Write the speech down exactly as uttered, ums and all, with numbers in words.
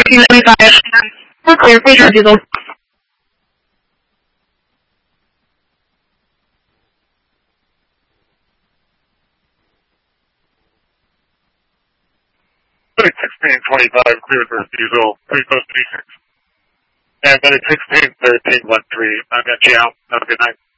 thirteen ninety-five. We're clear. Please have diesel. sixteen twenty-five, cleared for diesel, three post three six. And then it's sixteen thirteen one three. I'll get you out. Have a good night.